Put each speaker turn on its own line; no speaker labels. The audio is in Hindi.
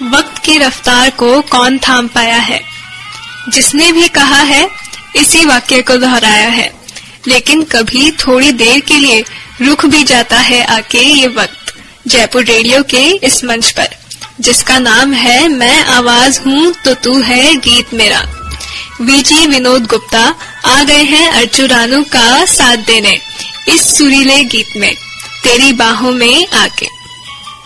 वक्त की रफ्तार को कौन थाम पाया है। जिसने भी कहा है इसी वाक्य को दोहराया है, लेकिन कभी थोड़ी देर के लिए रुक भी जाता है आके ये वक्त जयपुर रेडियो के इस मंच पर, जिसका नाम है मैं आवाज हूँ तो तू है गीत मेरा। वीजी विनोद गुप्ता आ गए हैं अर्चू रानू का साथ देने इस सुरीले गीत में, तेरी बाहों में आके।